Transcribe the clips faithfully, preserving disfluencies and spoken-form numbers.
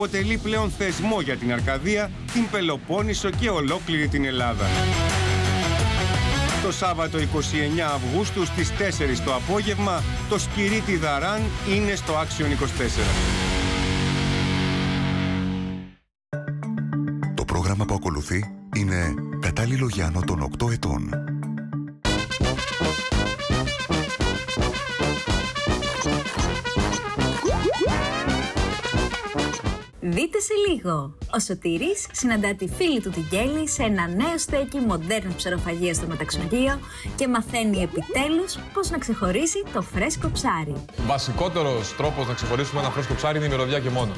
αποτελεί πλέον θεσμό για την Αρκαδία, την Πελοπόννησο και ολόκληρη την Ελλάδα. Το Σάββατο είκοσι εννέα Αυγούστου στις τέσσερις το απόγευμα, το Σκυρίτι Δαράν είναι στο Άξιον είκοσι τέσσερα. Το πρόγραμμα που ακολουθεί είναι κατάλληλο για άνω των οκτώ ετών. Δείτε σε λίγο. Ο Σωτήρης συναντά τη φίλη του την Κέλλη σε ένα νέο στέκι μοντέρνο ψαροφαγία στο Μεταξουργείο και μαθαίνει επιτέλους πώς να ξεχωρίσει το φρέσκο ψάρι. Βασικότερος τρόπος να ξεχωρίσουμε ένα φρέσκο ψάρι είναι η μυρωδιά και μόνο.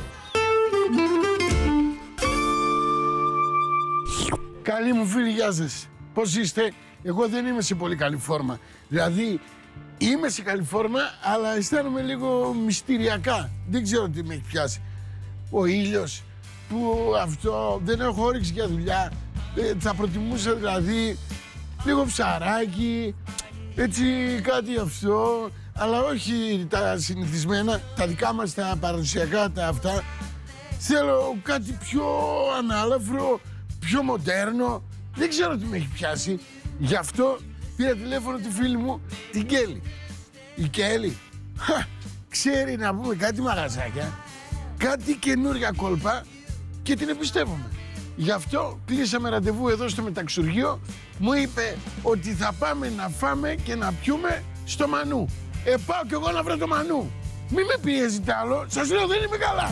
Καλή μου φίλη, γεια σας. Πώς είστε? Εγώ δεν είμαι σε πολύ καλή φόρμα. Δηλαδή, είμαι σε καλή φόρμα, αλλά αισθάνομαι λίγο μυστηριακά. Δεν ξέρω τι με έχει πιάσει. Ο ήλιος, που αυτό δεν έχω όρεξη για δουλειά. Ε, θα προτιμούσα δηλαδή λίγο ψαράκι, έτσι κάτι αυτό, αλλά όχι τα συνηθισμένα, τα δικά μας τα παραδοσιακά, τα αυτά. Θέλω κάτι πιο ανάλαφρο, πιο μοντέρνο. Δεν ξέρω τι με έχει πιάσει. Γι' αυτό πήρα τηλέφωνο τη φίλη μου, την Κέλλη. Η Κέλλη, χα, ξέρει να πούμε κάτι μαγαζάκια, κάτι καινούρια κόλπα και την εμπιστεύομαι. Γι' αυτό κλείσαμε ραντεβού εδώ στο Μεταξουργείο. Μου είπε ότι θα πάμε να φάμε και να πιούμε στο Μανού. Ε, πάω κι εγώ να βρω το Μανού. Μη με πιέζει τ' άλλο, σας λέω δεν είμαι καλά.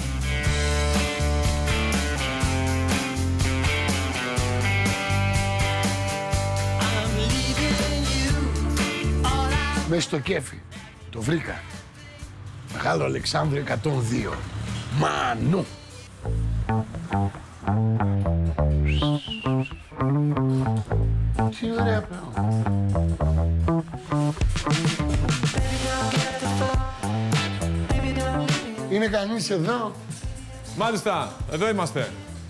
Μες στο κέφι, το βρήκα. Μεγάλο Αλεξάνδρου εκατόν δύο. Μανού. Τι ωραία πράγμα. Είναι κανείς εδώ? Μάλιστα, εδώ είμαστε.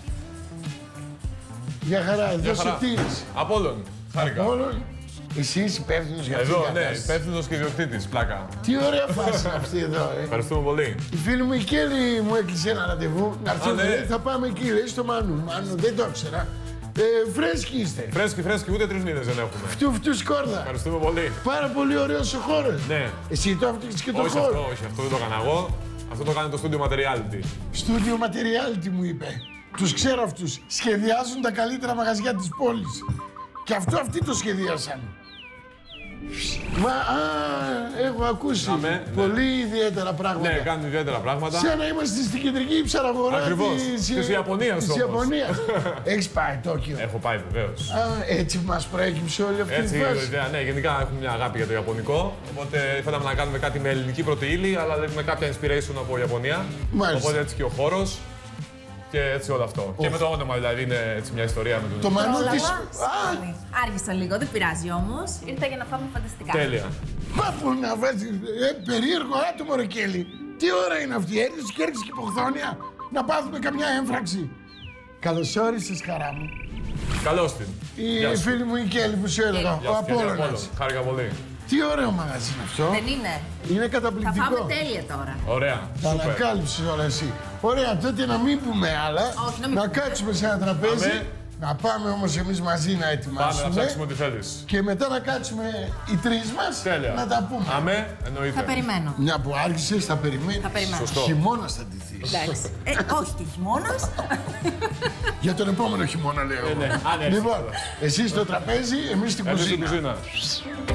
Γεια χαρά, εδώ Σωτήρης. Απόλλων, χάρηκα. Απόλλων. Εσύ είσαι υπεύθυνος για αυτή την Εδώ, ναι, κατάσταση. υπεύθυνος και ιδιοκτήτης, πλάκα. Τι ωραία φάση είναι αυτή εδώ, ε. Ευχαριστούμε πολύ. Η φίλη μου η Κέλλη μου έκλεισε ένα ραντεβού. Να έρθουμε, ναι. λέει, θα πάμε εκεί, λέει, στο Μανού. Μανού, δεν το ήξερα. Ε, φρέσκοι είστε. Φρέσκοι, φρέσκοι, ούτε τρεις μήνες δεν έχουμε. Φτου, φτου σκόρδα. Ευχαριστούμε πολύ. Πάρα πολύ ωραίος ο χώρος. Ναι. Εσύ το έφτιαξες και το Όχι χώρο. αυτό, όχι αυτό δεν το έκανα εγώ. Αυτό το κάνει το Studio Materiality. Studio Materiality μου είπε. Τους ξέρω αυτούς. Σχεδιάζουν τα καλύτερα μαγαζιά της πόλης. Και αυτό αυτοί το σχεδίασαν. Μα, α, έχω ακούσει Αμέ, πολύ ναι. ιδιαίτερα πράγματα. Ναι, κάνουν ιδιαίτερα πράγματα. Σαν να είμαστε στην κεντρική ψαραγορά Ακριβώς. της, Της Ιαπωνίας της όμως. Ιαπωνίας. Έχεις πάει Τόκιο? Έχω πάει βεβαίως. Α, έτσι μας προέκυψε όλη αυτή Έτσι, η φάση. ναι, γενικά έχουμε μια αγάπη για το Ιαπωνικό. Οπότε θέλαμε να κάνουμε κάτι με ελληνική πρωτεΐλη, αλλά με κάποια inspiration από Ιαπωνία. Μάλιστα. Οπότε έτσι και ο χώρος. Και έτσι όλο αυτό. Και με το όνομα δηλαδή είναι έτσι μια ιστορία με τον. Το Μανού της... Συγγνώμη. Άργησα λίγο, δεν πειράζει όμως. Ήρθα για να φάμε φανταστικά. Τέλεια. Μα που να βάζει, ε, περίεργο άτομο ρε Κέλλη. Τι ώρα είναι αυτή, έρθεις και έρχεσαι και υποχθόνια. Να πάθουμε καμιά έμφραξη. Καλώς όρισες, χαρά μου. Καλώς την. Η φίλη μου η Κέλλη που σου έλεγα, ο Απόλλωνας. Χάρηκα πολύ. Τι ωραίο μαγαζί είναι αυτό. Δεν είναι? Είναι Θα καταπληκτικό. φάμε τέλεια τώρα. Ωραία. Τα Σούπερ. ανακάλυψες όλα εσύ. Ωραία, τότε να μην πούμε άλλα. Όχι, να μην να πούμε. κάτσουμε σε ένα τραπέζι. Αμέ. Να πάμε όμως εμείς μαζί να Πάμε ετοιμάσουμε. να ψάξουμε ό,τι θέλεις. Και μετά να κάτσουμε οι τρεις μας Τέλεια. να τα πούμε. Αμέ, εννοείται. Θα περιμένω. Μια που άρχισες, θα περιμένεις. Θα περιμένω. Σωστό. Χειμώνας θα ντυθείς. Εντάξει. Ε, όχι και χειμώνας. Για τον επόμενο χειμώνα λέω. ναι, αν έρθει Λοιπόν, κιόλας. εσύ στο τραπέζι, εμείς στην Εμείς στην κουζίνα. κουζίνα.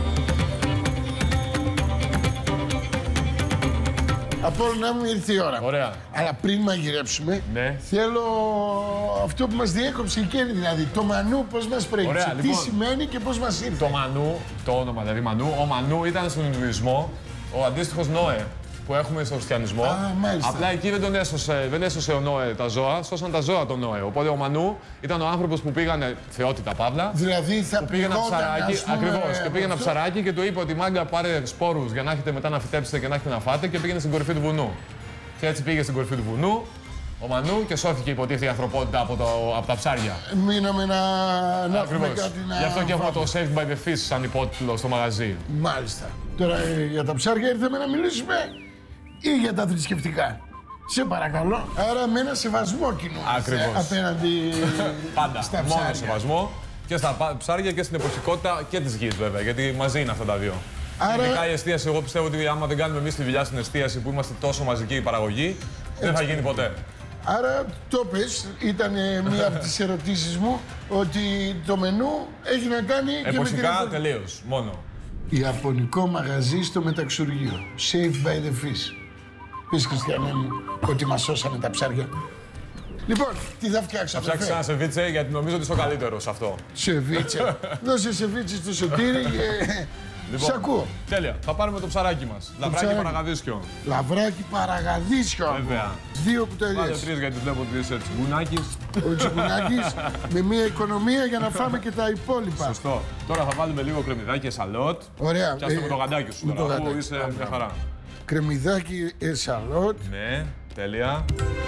Απόλλωνα μου ήρθε η ώρα. Ωραία. Αλλά πριν μαγειρέψουμε, Ναι. θέλω αυτό που μας διέκοψε η Κέλλη, δηλαδή το Μανού πώς μας προέκυψε, Ωραία, τι λοιπόν. σημαίνει και πώς μας ήρθε. Το Μανού, το όνομα δηλαδή Μανού, ο Μανού ήταν στον Ινδουισμό ο αντίστοιχος Νόε που έχουμε στο χριστιανισμό. Α, μάλιστα. Απλά εκεί δεν τον έσωσε, δεν έσωσε ο Νόε τα ζώα, σώσαν τα ζώα τον Νόε. Οπότε ο Μανού ήταν ο άνθρωπος που πήγανε, θεότητα παύλα, Δηλαδή θα που πήγε ένα πληγόταν, ψαράκι, ας πούμε, ακριβώς, και πήγε ένα αυτό. ψαράκι και του είπε ότι μάγκα πάρε σπόρους για να έχετε μετά να φυτέψετε και να έχετε να φάτε και πήγαινε στην κορυφή του βουνού. Και έτσι πήγε στην κορυφή του βουνού ο Μανού και σώθηκε υποτίθεται η ανθρωπότητα από, το, από τα ψάρια. Μείναμε να, να έχουμε Ακριβώς. κάτι να Γι' αυτό και έχουμε φάμε. το Saved by the Fish σαν υπότιτλο στο μαγαζί. Μάλιστα. Τώρα ε, για τα ψάρια ήρθαμε να μιλήσουμε ή για τα θρησκευτικά. Σε παρακαλώ. Άρα με ένα σεβασμό κινούμαστε. Ακριβώς. Απέναντι Πάντα. στα Μόνο ψάρια. σεβασμό και στα ψάρια και στην εποχικότητα και της γης βέβαια. Γιατί μαζί είναι αυτά τα δύο. Άρα- Ειδικά η εστίαση, εγώ πιστεύω ότι άμα δεν κάνουμε εμείς τη δουλειά στην εστίαση που είμαστε τόσο μαζική η παραγωγή, δεν θα γίνει ποτέ. Άρα το πες, ήταν μία από τις ερωτήσεις μου, ότι το μενού έχει να κάνει και με την... Εποχικά τελείως. Μόνο. Ιαπωνικό μαγαζί στο μεταξουργείο. Saved by the fish. Πες, Χριστιανέ μου, ότι μας σώσανε τα ψάρια. Λοιπόν, τι θα φτιάξω, Θα φτιάξεις ένα σεβίτσε γιατί νομίζω ότι είσαι ο καλύτερος σε αυτό. Σεβίτσε. Δώσε σεβίτσε στο Σωτήρι και... Λοιπόν, Σ' ακούω. Τέλεια. Θα πάρουμε το ψαράκι μας. Λαβράκι ψαράκι. παραγαδίσιο. Λαβράκι παραγαδίσιο. Βέβαια. Δύο Βάλε κουταλιές. τρεις γιατί βλέπω ότι είσαι τσιγκουνάκης. Ο Τσιγκουνάκης με μία οικονομία για να φάμε και τα υπόλοιπα. Σωστό. Τώρα θα βάλουμε λίγο κρεμμυδάκι εσαλότ. Ωραία. Πιάστε ε, με το γαντάκι σου με τώρα, το αφού γαντάκι. είσαι μια χαρά. Κρεμμυδάκι εσαλότ. Ναι, τέλεια.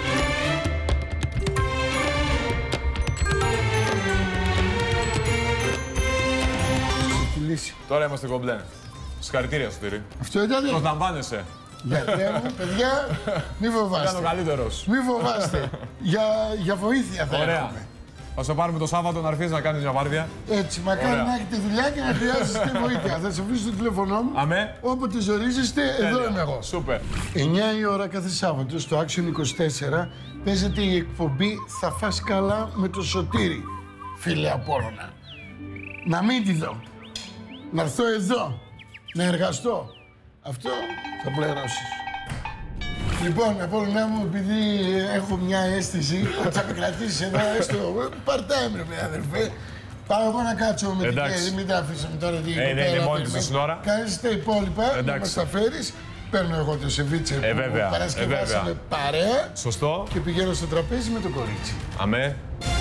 Στη λύση. Τώρα είμαστε κομπλέ. Συγχαρητήρια, Σωτήρη. Αυτό ήταν. Προσλαμβάνεσαι. Γιατρέ μου, παιδιά, μη Ήταν ο φοβάστε. καλύτερος. Μη φοβάστε. για, για βοήθεια θα Ωραία. έχουμε. Θα σε πάρουμε το Σάββατο να έρθεις να κάνεις μια βάρδια. Έτσι, μακάρι Ωραία. να έχετε δουλειά και να χρειάζεστε βοήθεια. Θα σε αφήσω το τηλέφωνό μου. Αμέ. Όποτε ζορίζεστε, εδώ είμαι εγώ. Σούπερ. εννιά η ώρα κάθε Σάββατο στο Action είκοσι τέσσερα παίζεται η εκπομπή «Θα φας καλά» με το Σωτήρι, φίλε Απόλλωνα. Να μην τη δω. Να έρθω εδώ. Να εργαστώ. Αυτό θα πληρώσεις. Λοιπόν, Απόλλωνα μου, επειδή έχω μια αίσθηση ότι θα με κρατήσεις εδώ έστω part-time, ρε παιδί αδερφέ, πάω εγώ να κάτσω με την Εντάξει. Κέρι, μην τα αφήσουμε τώρα την Ε, δεν είναι μόνη της στην ώρα. Κάνεις τα υπόλοιπα, να Εντάξει. μας τα φέρεις. Παίρνω εγώ το σεβίτσε Ε, που βέβαια, ε, παρασκευάσαμε βέβαια. παρέα Σωστό. και πηγαίνω στο τραπέζι με το κορίτσι. Αμέ.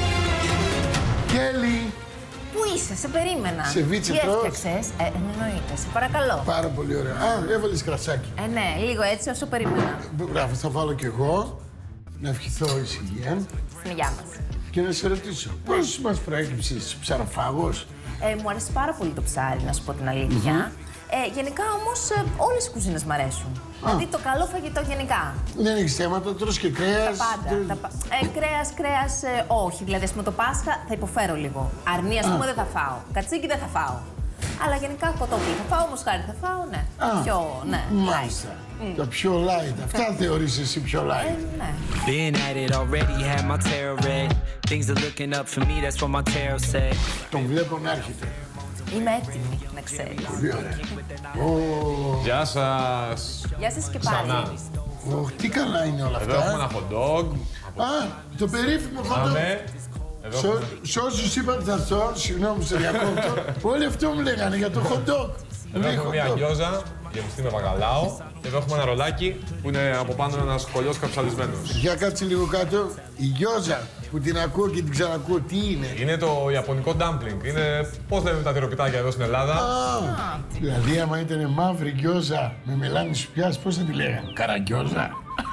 Κέλλη, Πού είσαι, σε περίμενα. Σεβίτσε Τι τρως? έφτιαξες? Ε, εννοείται, σε παρακαλώ. πάρα πολύ ωραία. Α, έβαλες κρασάκι. Ε, ναι, λίγο έτσι όσο περίμενα. Μπράβο, θα βάλω κι εγώ. Να ευχηθώ ησυχία Στην υγειά μας. και να σε ρωτήσω, πώς μας προέκυψες ψαροφάγος? Ε, μου αρέσει πάρα πολύ το ψάρι, να σου πω την αλήθεια. Ε, γενικά όμως ε, όλες οι κουζίνες μ' αρέσουν. Δηλαδή το καλό φαγητό γενικά. Δεν έχεις θέματα, τρως και κρέας. Τα πάντα. τρως- Τα, πα- ε, κρέας, κρέας, ε, όχι. Δηλαδή, ας πούμε, το Πάσχα θα υποφέρω λίγο. Αρνί, ας πούμε, δεν θα φάω. Κατσίκι δεν θα φάω. Αλλά γενικά κοτόπουλο θα φάω, μοσχάρι θα φάω, ναι. Α, Πιο, ναι. Μάλιστα. Τα πιο light. Αυτά θεωρείς εσύ πιο light. light. Ε, ναι. Been at it already, had my tarot read. Things are looking up for me, that's what my tarot said. Τον βλέπω να έρχεται. Είμαι έτοιμη, να ξέρεις. Πολύ ωραία. Ω, Γεια σας. Γεια σας και Ξανά. πάλι. ω, τι καλά είναι όλα Εδώ έχουμε αυτά. ένα hot dog. Α, το περίφημο χοντό. Αμέ. Εδώ έχουμε- Σ' όσους είπα ότι θα έρθω, συγγνώμη σε διακόπτω, όλοι αυτό μου λέγανε για το hot dog. Εδώ Λέει έχουμε hot μια dog. γκιόζα γεμιστή με βακαλάο. Εδώ έχουμε ένα ρολάκι που είναι από πάνω ένας κολλιός καψαλισμένος. Για κάτσε λίγο κάτω. Η γιόζα που την ακούω και την ξανακούω, τι είναι? Είναι το ιαπωνικό dumpling. Είναι, πώς λέμε τα τυροπιτάκια εδώ στην Ελλάδα. Α, δηλαδή άμα ήταν μαύρη γιόζα με μελάνι σου πιάσει, πώς θα τη λέγανε? Καραγκιόζα.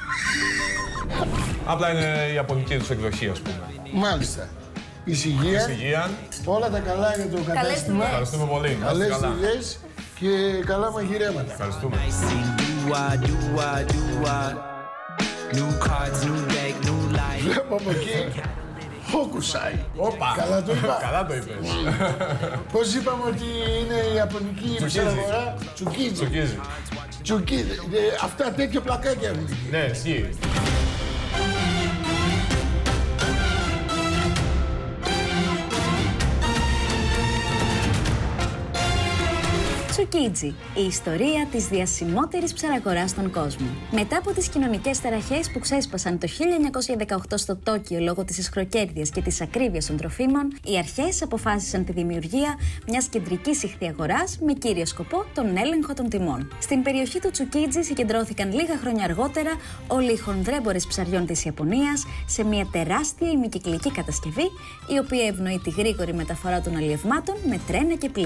Απλά είναι η ιαπωνική τους εκδοχή, ας πούμε. Μάλιστα. Ησυχία. Ησυχία. Όλα τα καλά για το κατάστημα. δουλειές. Ευχαριστούμε πολύ. Να είστε Καλές καλά. δουλειές και καλά μαγειρέματα. Ευχαριστούμε. I see do I, do I, do I. New cards, new deck, new life. Βλέπω από εκεί. Χόκουσάι. Όπα. Καλά το είπα. Καλά το είπες. Πώς είπαμε ότι είναι η Ιαπωνική Τσουκίζι. ψαραγορά? Τσουκίζι. Τσουκίζει. Τσουκίζι. Ε, αυτά τέτοια πλακάκια έχουν εκεί. Ναι, ισχύει. Τσουκίτζι, η ιστορία της διασημότερης ψαραγοράς στον κόσμο. Μετά από τις κοινωνικές ταραχές που ξέσπασαν το χίλια εννιακόσια δεκαοκτώ στο Τόκιο λόγω της ισχροκέρδειας και της ακρίβειας των τροφίμων, οι αρχές αποφάσισαν τη δημιουργία μιας κεντρικής ιχθυ αγοράς με κύριο σκοπό τον έλεγχο των τιμών. Στην περιοχή του Τσουκίτζι συγκεντρώθηκαν λίγα χρόνια αργότερα όλοι οι χονδρέμπορες ψαριών της Ιαπωνίας σε μια τεράστια ημικυκλική κατασκευή, η οποία ευνοεί τη γρήγορη μεταφορά των αλλιευμάτων με τρένα και πλοία.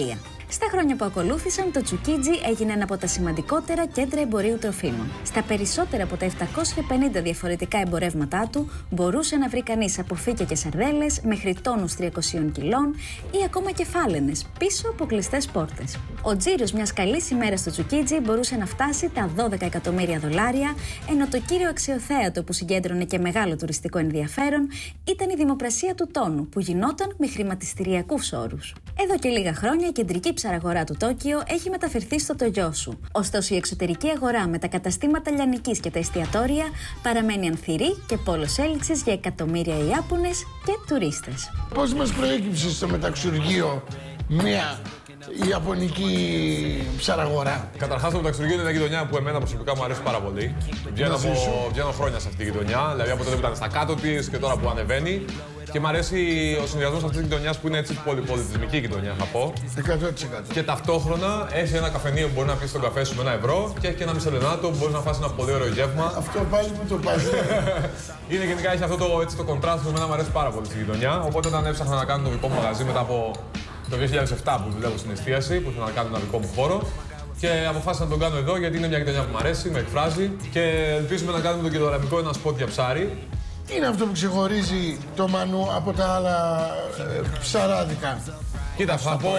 Στα χρόνια που ακολούθησαν, το Τσουκίτζι έγινε ένα από τα σημαντικότερα κέντρα εμπορίου τροφίμων. Στα περισσότερα από τα επτακόσια πενήντα διαφορετικά εμπορεύματά του μπορούσε να βρει κανείς από φύκια και σαρδέλες μέχρι τόνους τριακοσίων κιλών ή ακόμα κεφάλαινες πίσω από κλειστές πόρτες. Ο τζίρος μιας καλής ημέρας στο Τσουκίτζι μπορούσε να φτάσει τα δώδεκα εκατομμύρια δολάρια, ενώ το κύριο αξιοθέατο που συγκέντρωνε και μεγάλο τουριστικό ενδιαφέρον ήταν η δημοπρασία του τόνου, που γινόταν με χρηματιστηριακούς όρους. Εδώ και λίγα χρόνια η κεντρική ψαραγορά του Τόκιο έχει μεταφερθεί στο Τογιόσου. Ωστόσο, η εξωτερική αγορά με τα καταστήματα λιανικής και τα εστιατόρια παραμένει ανθυρή και πόλος έλξης για εκατομμύρια Ιάπωνες και τουρίστες. Πώς μας προέκυψε στο μεταξουργείο μια ιαπωνική ψαραγορά? Καταρχάς, το μεταξουργείο είναι μια γειτονιά που εμένα προσωπικά μου αρέσει πάρα πολύ. Βγαίνω, από, βγαίνω χρόνια σε αυτή τη γειτονιά, δηλαδή από τότε που ήταν στα κάτω της και τώρα που ανεβαίνει. Και μου αρέσει ο συνδυασμός αυτής της γειτονιάς που είναι έτσι πολυπολιτισμική γειτονιά, θα πω. εκατό τοις εκατό. Και ταυτόχρονα έχει ένα καφενείο που μπορεί να πεις τον καφέ σου με ένα ευρώ και έχει και ένα μισελενάτο που μπορεί να φας ένα πολύ ωραίο γεύμα. Αυτό πάλι μου το πάει. Είναι γενικά, έχει αυτό το, έτσι, το κοντράστ που εμένα μου αρέσει πάρα πολύ στη γειτονιά. Οπότε όταν έψαχνα να κάνω το δικό μου μαγαζί μετά από το δύο χιλιάδες επτά που δουλεύω στην εστίαση, που ήθελα να κάνω ένα δικό μου χώρο. Και αποφάσισα να τον κάνω εδώ γιατί είναι μια γειτονιά που μου αρέσει, με εκφράζει και ελπίζουμε να κάνουμε τον κιλογραμμικό ένα σποτ για ψάρι. Τι είναι αυτό που ξεχωρίζει το Μανού από τα άλλα ε, ψαράδικα? Κοίτα, θα πω,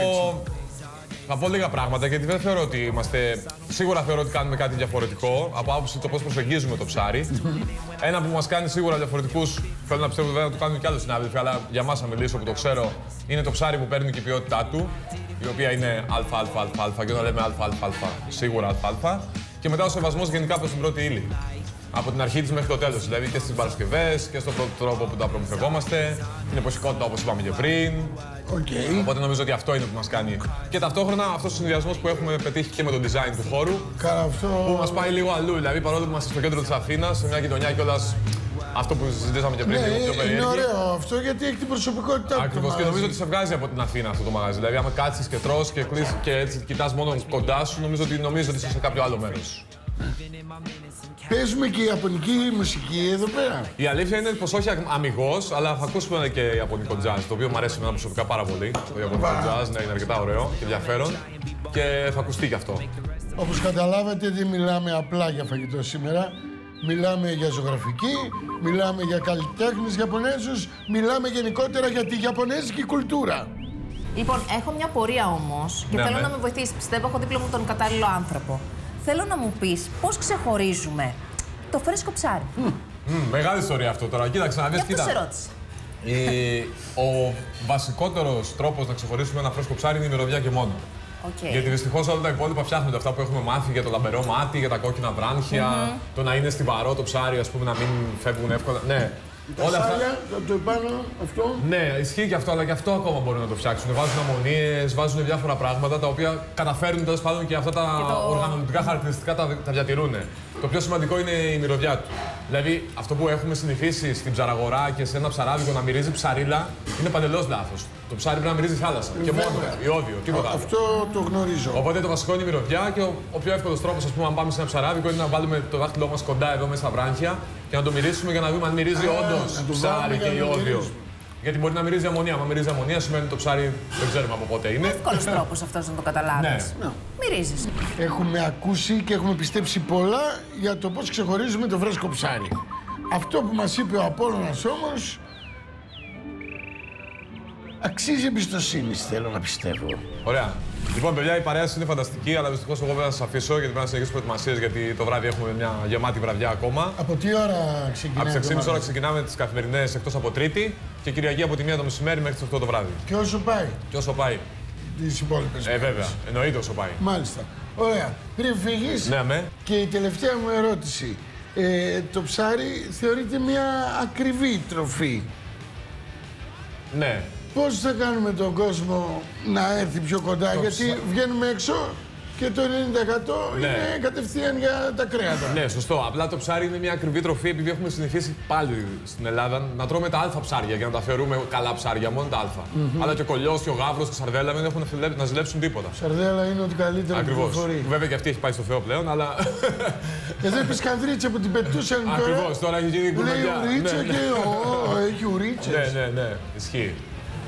θα πω λίγα πράγματα γιατί δεν θεωρώ ότι είμαστε. Σίγουρα θεωρώ ότι κάνουμε κάτι διαφορετικό από άποψη το πώς προσεγγίζουμε το ψάρι. Ένα που μας κάνει σίγουρα διαφορετικούς, θέλω να πιστεύω βέβαια να το κάνουν και άλλοι συνάδελφοι, αλλά για μας να μιλήσω που το ξέρω, είναι το ψάρι που παίρνει και η ποιότητά του, η οποία είναι ΑΑΑΑ και όταν λέμε ΑΑΑ, σίγουρα ΑΑ. Και μετά ο σεβασμός γενικά προς την πρώτη ύλη. Από την αρχή της μέχρι το τέλος, δηλαδή και στις παρασκευές και στον πρώτο τρόπο που τα προμηθευόμαστε, την εποχικότητα όπως είπαμε και πριν. Okay. Οπότε νομίζω ότι αυτό είναι που μας κάνει. Και ταυτόχρονα αυτός ο συνδυασμός που έχουμε πετύχει και με το design του χώρου, αυτό... που μας πάει λίγο αλλού. Δηλαδή παρόλο που είμαστε στο κέντρο της Αθήνας, σε μια γειτονιά κιόλας, αυτό που συζητήσαμε και πριν, ναι, λίγο πιο περίεργη. Είναι ωραίο αυτό γιατί έχει την προσωπικότητά του. Ακριβώς, και νομίζω ότι σε βγάζει από την Αθήνα αυτό το μαγαζί. Δηλαδή, άμα κάτσεις και τρως και, κλείς, και έτσι κοιτάς μόνο κοντά σου, νομίζω ότι νομίζω ότι είσαι σε κάποιο άλλο μέρος. Παίζουμε και η ιαπωνική μουσική εδώ πέρα. Η αλήθεια είναι πως όχι αμιγώς, αλλά θα ακούσουμε και ιαπωνικό jazz, το οποίο μου αρέσει εμένα προσωπικά πάρα πολύ. Το ιαπωνικό jazz, ναι, είναι αρκετά ωραίο και ενδιαφέρον και θα ακουστεί και αυτό. Όπως καταλάβατε, δεν μιλάμε απλά για φαγητό σήμερα. Μιλάμε για ζωγραφική, μιλάμε για καλλιτέχνες Ιαπωνέζους, μιλάμε γενικότερα για τη Ιαπωνέζικη κουλτούρα. Λοιπόν, έχω μια πορεία όμως και ναι, θέλω ναι. να με βοηθήσει. Πιστεύω έχω δίπλα μου τον κατάλληλο άνθρωπο. Θέλω να μου πεις πώς ξεχωρίζουμε το φρέσκο ψάρι. Mm. Mm, μεγάλη ιστορία αυτό τώρα. Κοίταξε να δεις, κοίτα. Σε ρώτησα. Η, ο βασικότερος τρόπος να ξεχωρίσουμε ένα φρέσκο ψάρι είναι η μυρωδιά και μόνο. Okay. Γιατί δυστυχώς όλα τα υπόλοιπα φτιάχνονται αυτά που έχουμε μάθει για το λαμπερό μάτι, για τα κόκκινα βράνχια, mm-hmm. το να είναι στιβαρό το ψάρι, ας πούμε, να μην φεύγουν εύκολα. Ναι. Τα όλα σάλια, αυτά... το επάνω, αυτό. Ναι, ισχύει και αυτό, αλλά και αυτό ακόμα μπορούν να το φτιάξουν. Βάζουν αμμονίες, βάζουν διάφορα πράγματα τα οποία καταφέρνουν τέλος πάντων και αυτά τα και το... οργανωτικά χαρακτηριστικά τα, τα διατηρούν. Το πιο σημαντικό είναι η μυρωδιά του. Δηλαδή, αυτό που έχουμε συνηθίσει στην ψαραγορά και σε ένα ψαράδικο να μυρίζει ψαρίλα είναι παντελώς λάθος. Το ψάρι πρέπει να μυρίζει θάλασσα. Και μόνο ιόδιο, τίποτα άλλο. Αυτό το γνωρίζω. Οπότε το βασικό είναι η μυρωδιά και ο, ο πιο εύκολος τρόπος, ας πούμε, αν πάμε σε ένα ψαράδικο είναι να βάλουμε το δάχτυλό μας κοντά εδώ μέσα στα βράνχια και να το μυρίσουμε για να δούμε αν μυρίζει όντως ψάρι και ιόδιο. Γιατί μπορεί να μυρίζει αμμονία. Αν μυρίζει αμμονία σημαίνει το ψάρι δεν ξέρουμε από πότε είναι. Εύκολος τρόπος αυτός να το καταλάβεις. Ναι. Μυρίζεις. Έχουμε ακούσει και έχουμε πιστέψει πολλά για το πώς ξεχωρίζουμε το φρέσκο ψάρι. Αυτό που μας είπε ο Απόλλωνας όμως αξίζει εμπιστοσύνη, θέλω να πιστεύω. Ωραία. Λοιπόν, παιδιά, η παρέα είναι φανταστική, αλλά δυστυχώς εγώ πρέπει να σας αφήσω γιατί πρέπει να συνεχίσουμε προετοιμασίες γιατί το βράδυ έχουμε μια γεμάτη βραδιά ακόμα. Από τι ώρα ξεκινάμε? Από τις έξι και μισή ώρα ξεκινάμε τις καθημερινές εκτός από Τρίτη και Κυριακή από τη μία το μεσημέρι μέχρι τις οκτώ το βράδυ. Και όσο πάει? Και όσο πάει. Τις υπόλοιπες. Ε, βέβαια. Εννοείται όσο πάει. Μάλιστα. Ωραία. Πριν φύγεις, ναι, με. Και η τελευταία μου ερώτηση. Ε, το ψάρι θεωρείται μια ακριβή τροφή. Ναι. Πώς θα κάνουμε τον κόσμο να έρθει πιο κοντά, το γιατί ψά... βγαίνουμε έξω και το ενενήντα τοις εκατό ναι. είναι κατευθείαν για τα κρέατα. Ναι, σωστό. Απλά το ψάρι είναι μια ακριβή τροφή επειδή έχουμε συνηθίσει πάλι στην Ελλάδα να τρώμε τα αλφα ψάρια για να τα θεωρούμε καλά ψάρια, μόνο τα αλφα. Mm-hmm. Αλλά και ο κολλιός και ο γάβρος και η σαρδέλα δεν έχουν να ζηλέψουν τίποτα. Σαρδέλα είναι ότι καλύτερα ακριβώς. Κυκλοφορεί. Βέβαια και αυτή έχει πάει στο Θεό πλέον, αλλά. Εδώ η πισκανδρίτσα που την πετούσαν τώρα. Ακριβώς, τώρα έχει γίνει κουμπιά. Λέει ουρίτσα ναι, και ναι. ο, έχει ουρίτσες. Ναι, ναι, ναι, ισχύει.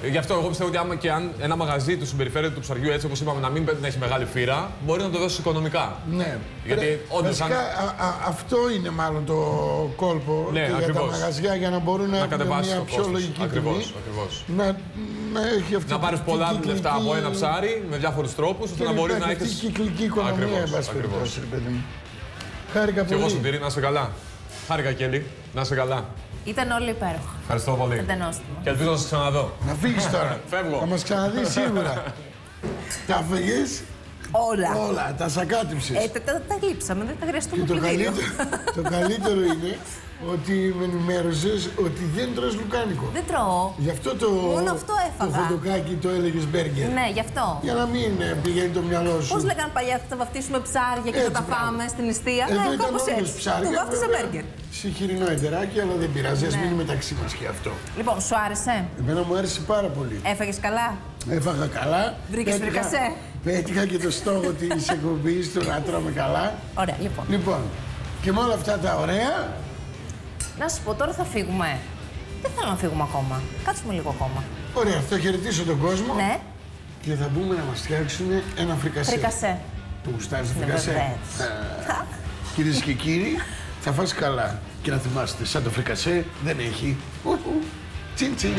Γι' αυτό εγώ πιστεύω ότι άμα και αν ένα μαγαζί του συμπεριφέρεται του ψαριού έτσι όπως είπαμε, να μην να έχει μεγάλη φύρα, μπορεί να το δώσει οικονομικά. Ναι. Γιατί όντως βασικά, αν... α, α, αυτό είναι μάλλον το κόλπο ναι, και για τα μαγαζιά για να μπορούν να, να έχουν μια πιο κόστος. λογική Ακριβώς, τιμή. ακριβώς. Να, να έχει αυτή να πάρεις πολλά κυκλική... λεφτά από ένα ψάρι με διάφορους τρόπους, ώστε να μπορείς να έχεις. Αυτή η κυκλική οικονομία, εν πάση περιπτώσει, παιδί μου. Χάρηκα πολύ. Και εγώ Σωτήρη, να είσαι καλά. Χάρηκα, Κέλλη, να είσαι καλά. Ήταν όλοι υπέροχοι. Ευχαριστώ πολύ. Ήταν νόστιμο. Και ελπίζω να σας ξαναδώ. Να φύγεις τώρα. Φεύγω. Θα μας ξαναδείς σίγουρα. Τα φύγεις. Όλα. Όλα, τα σακάτυψες. Ε, τα, τα, τα γλύψαμε, δεν θα χρειαστούμε το πλυντήριο. καλύτερο, το καλύτερο είναι ότι με ενημέρωσες ότι δεν τρως λουκάνικο. Δεν τρώω. Γι' αυτό το, Μόνο αυτό έφαγα. το χοντοκάκι το έλεγες μπέργκερ. Ναι, γι' αυτό. Για να μην ε, πηγαίνει το μυαλό σου. Πώς λέγανε παλιά, θα βαφτίσουμε ψάρια και Έτσι, θα τα μπράβο. φάμε στην νηστεία. Εδώ Ναι, ήταν κάπως όντως έτσι. ψάρια, Το βάφτισα βέβαια. μπέργκερ. Συγχυρινό εντεράκι, αλλά δεν πειράζει. Ας Ναι. μείνει μεταξύ μας και αυτό. Λοιπόν, σου άρεσε. Εμένα μου άρεσε πάρα πολύ. Έφαγες καλά. Έφαγα καλά. Βρήκες Πέτυχα- φρικασέ. Πέτυχα και το στόχο της εκπομπής του να τρώμε καλά. Ωραία, λοιπόν. Λοιπόν, και με όλα αυτά τα ωραία, Να σου πω, τώρα θα φύγουμε. Δεν θέλω να φύγουμε ακόμα. Κάτσουμε λίγο ακόμα. ωραία, θα χαιρετήσω τον κόσμο Ναι, και θα μπούμε να μας φτιάξουν ένα φρικασέ. φρικασέ. Το γουστάρεις το Ναι, φρικασέ. βεβαίως. Ε, Κυρίες και κύριοι, θα φας καλά. Και να θυμάστε, σαν το φρικασέ δεν έχει. Ουχου. Τσιν τσιν.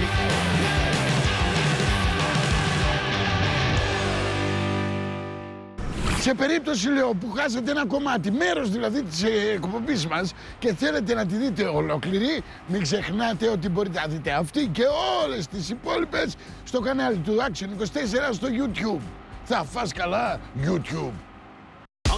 Σε περίπτωση, λέω, που χάσετε ένα κομμάτι, μέρος δηλαδή της εκπομπής μας και θέλετε να τη δείτε ολόκληρη, μην ξεχνάτε ότι μπορείτε να δείτε αυτή και όλες τις υπόλοιπες στο κανάλι του Action είκοσι τέσσερα στο YouTube. Θα φας καλά YouTube.